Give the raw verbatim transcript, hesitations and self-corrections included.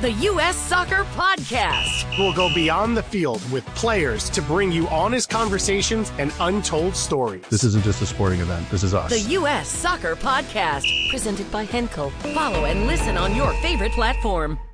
the U S Soccer Podcast. We'll go beyond the field with players to bring you honest conversations and untold stories. This isn't just a sporting event. This is us. The U S Soccer Podcast, presented by Henkel. Follow and listen on your favorite platform.